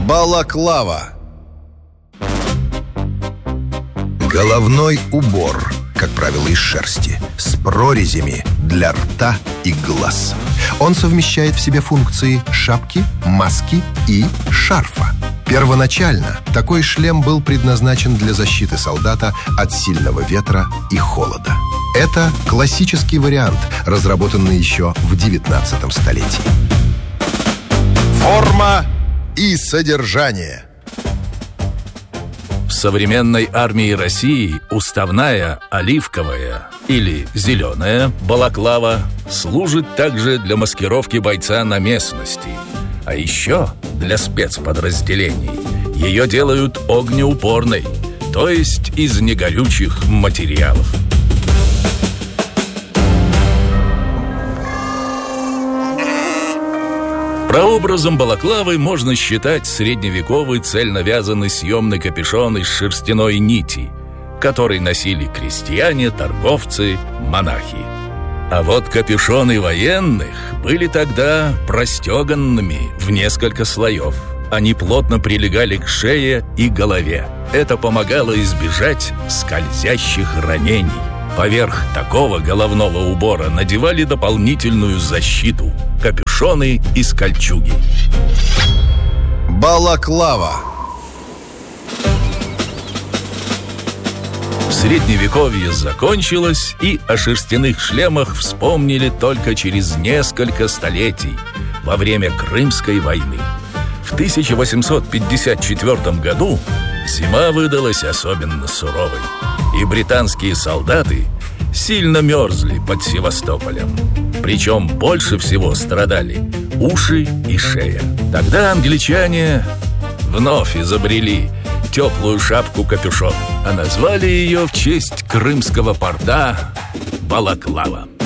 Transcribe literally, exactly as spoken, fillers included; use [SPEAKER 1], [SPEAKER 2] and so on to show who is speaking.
[SPEAKER 1] Балаклава. Головной убор, как правило, из шерсти, с прорезями для рта и глаз. Он совмещает в себе функции шапки, маски и шарфа. Первоначально такой шлем был предназначен для защиты солдата от сильного ветра и холода. Это классический вариант, разработанный еще в девятнадцатом столетии. Форма и содержание.
[SPEAKER 2] В современной армии России уставная оливковая или зеленая балаклава служит также для маскировки бойца на местности. А еще для спецподразделений ее делают огнеупорной, то есть из негорючих материалов. Прообразом балаклавы можно считать средневековый цельновязанный съемный капюшон из шерстяной нити, который носили крестьяне, торговцы, монахи. А вот капюшоны военных были тогда простеганными в несколько слоев. Они плотно прилегали к шее и голове. Это помогало избежать скользящих ранений. Поверх такого головного убора надевали дополнительную защиту – капюшоны из кольчуги.
[SPEAKER 1] Балаклава.
[SPEAKER 2] Средневековье закончилось, и о шерстяных шлемах вспомнили только через несколько столетий, во время Крымской войны. В тысяча восемьсот пятьдесят четвёртом году зима выдалась особенно суровой, и британские солдаты сильно мерзли под Севастополем. Причем больше всего страдали уши и шея. Тогда англичане вновь изобрели теплую шапку-капюшон, а назвали ее в честь крымского порта Балаклава.